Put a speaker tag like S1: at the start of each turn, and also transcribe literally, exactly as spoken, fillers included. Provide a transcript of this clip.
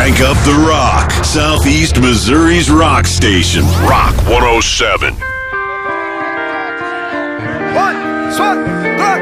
S1: Crank up the rock. Southeast Missouri's rock station. Rock one oh seven.
S2: One, two, three.